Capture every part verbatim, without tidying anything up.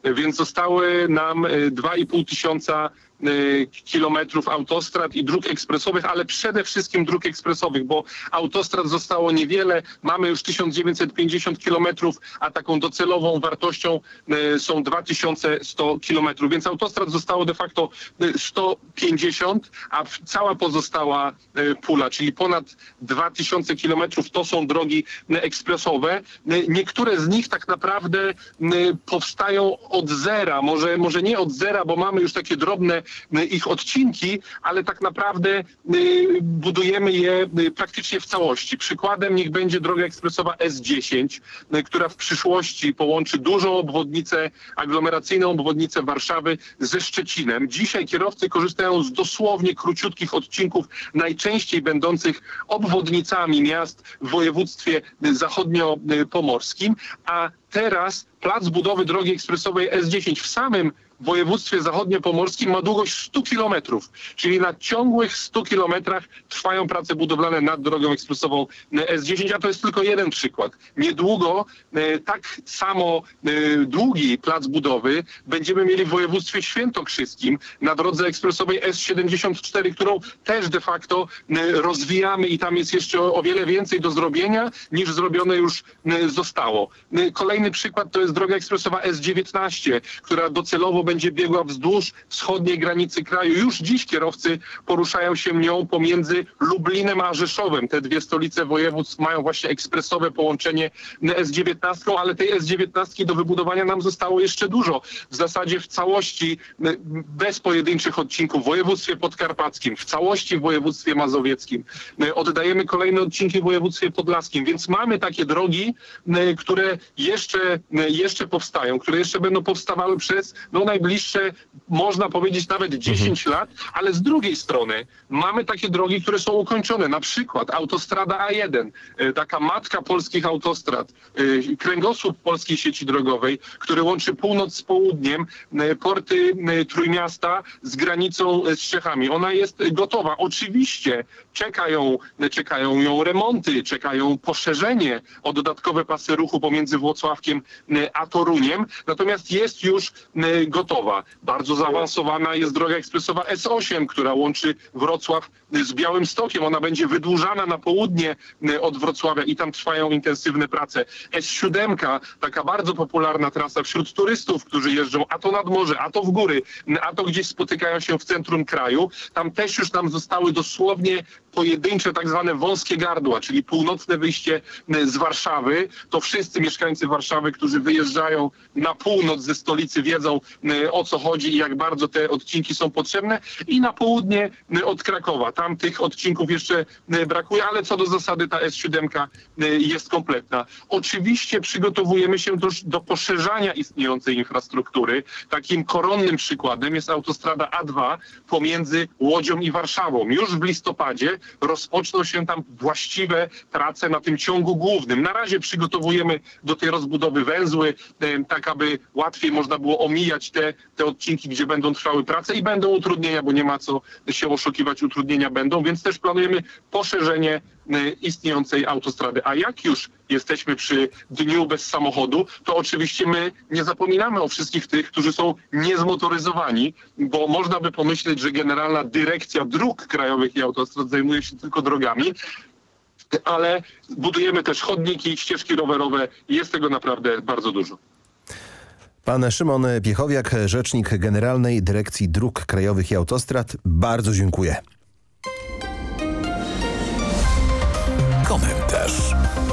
więc zostały nam dwa i pół tysiąca kilometrów autostrad i dróg ekspresowych, ale przede wszystkim dróg ekspresowych, bo autostrad zostało niewiele. Mamy już tysiąc dziewięćset pięćdziesiąt kilometrów, a taką docelową wartością są dwa tysiące sto kilometrów, więc autostrad zostało de facto sto pięćdziesiąt, a cała pozostała pula, czyli ponad dwa tysiące kilometrów to są drogi ekspresowe. Niektóre z nich tak naprawdę powstają od zera, może, może nie od zera, bo mamy już takie drobne ich odcinki, ale tak naprawdę budujemy je praktycznie w całości. Przykładem niech będzie droga ekspresowa S dziesięć, która w przyszłości połączy dużą obwodnicę, aglomeracyjną obwodnicę Warszawy ze Szczecinem. Dzisiaj kierowcy korzystają z dosłownie króciutkich odcinków, najczęściej będących obwodnicami miast w województwie zachodniopomorskim, a teraz plac budowy drogi ekspresowej S dziesięć w samym w województwie zachodniopomorskim ma długość stu kilometrów, czyli na ciągłych stu kilometrach trwają prace budowlane nad drogą ekspresową S dziesięć, a to jest tylko jeden przykład. Niedługo e, tak samo e, długi plac budowy będziemy mieli w województwie świętokrzyskim na drodze ekspresowej S siedemdziesiąt cztery, którą też de facto e, rozwijamy i tam jest jeszcze o, o wiele więcej do zrobienia niż zrobione już e, zostało. E, kolejny przykład to jest droga ekspresowa S dziewiętnaście, która docelowo będzie biegła wzdłuż wschodniej granicy kraju. Już dziś kierowcy poruszają się nią pomiędzy Lublinem a Rzeszowem. Te dwie stolice województw mają właśnie ekspresowe połączenie S dziewiętnaście, ale tej S dziewiętnaście do wybudowania nam zostało jeszcze dużo. W zasadzie w całości, bez pojedynczych odcinków, w województwie podkarpackim, w całości w województwie mazowieckim. Oddajemy kolejne odcinki w województwie podlaskim, więc mamy takie drogi, które jeszcze, jeszcze powstają, które jeszcze będą powstawały przez no, najbliższe, można powiedzieć, nawet dziesięć mhm. lat, ale z drugiej strony mamy takie drogi, które są ukończone. Na przykład autostrada A jeden, taka matka polskich autostrad, kręgosłup polskiej sieci drogowej, który łączy północ z południem, porty Trójmiasta z granicą z Czechami. Ona jest gotowa. Oczywiście czekają, czekają ją remonty, czekają poszerzenie o dodatkowe pasy ruchu pomiędzy Włocławkiem a Toruniem, natomiast jest już gotowa. Bardzo zaawansowana jest droga ekspresowa S osiem, która łączy Wrocław z Białymstokiem. Ona będzie wydłużana na południe od Wrocławia i tam trwają intensywne prace. S siedem, taka bardzo popularna trasa wśród turystów, którzy jeżdżą a to nad morze, a to w góry, a to gdzieś spotykają się w centrum kraju. Tam też już nam zostały dosłownie pojedyncze tak zwane wąskie gardła, czyli północne wyjście z Warszawy. To wszyscy mieszkańcy Warszawy, którzy wyjeżdżają na północ ze stolicy, wiedzą, o co chodzi i jak bardzo te odcinki są potrzebne. I na południe od Krakowa. Tam tych odcinków jeszcze brakuje, ale co do zasady ta S siedem jest kompletna. Oczywiście przygotowujemy się do, do poszerzania istniejącej infrastruktury. Takim koronnym przykładem jest autostrada A dwa pomiędzy Łodzią i Warszawą. Już w listopadzie rozpoczną się tam właściwe prace na tym ciągu głównym. Na razie przygotowujemy do tej rozbudowy węzły, tak aby łatwiej można było omijać te, te odcinki, gdzie będą trwały prace i będą utrudnienia, bo nie ma co się oszukiwać, utrudnienia będą, więc też planujemy poszerzenie istniejącej autostrady. A jak już jesteśmy przy dniu bez samochodu, to oczywiście my nie zapominamy o wszystkich tych, którzy są niezmotoryzowani, bo można by pomyśleć, że Generalna Dyrekcja Dróg Krajowych i Autostrad zajmuje się tylko drogami, ale budujemy też chodniki, ścieżki rowerowe i jest tego naprawdę bardzo dużo. Pan Szymon Piechowiak, rzecznik Generalnej Dyrekcji Dróg Krajowych i Autostrad. Bardzo dziękuję. Komentarz.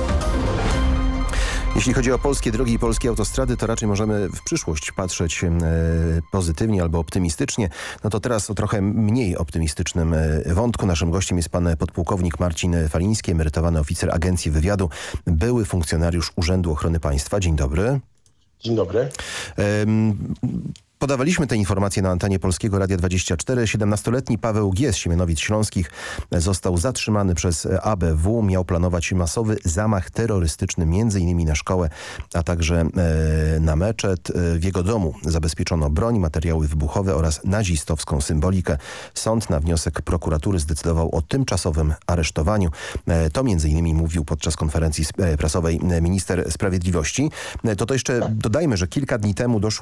Jeśli chodzi o polskie drogi i polskie autostrady, to raczej możemy w przyszłość patrzeć e, pozytywnie albo optymistycznie. No to teraz o trochę mniej optymistycznym e, wątku. Naszym gościem jest pan podpułkownik Marcin Faliński, emerytowany oficer Agencji Wywiadu, były funkcjonariusz Urzędu Ochrony Państwa. Dzień dobry. Dzień dobry. Um, Podawaliśmy te informacje na antenie Polskiego Radia dwadzieścia cztery. siedemnastoletni Paweł G. z Siemianowic Śląskich został zatrzymany przez A B W. Miał planować masowy zamach terrorystyczny między innymi na szkołę, a także e, na meczet. W jego domu zabezpieczono broń, materiały wybuchowe oraz nazistowską symbolikę. Sąd na wniosek prokuratury zdecydował o tymczasowym aresztowaniu. E, to między innymi mówił podczas konferencji prasowej minister sprawiedliwości. E, to to jeszcze dodajmy, że kilka dni temu doszło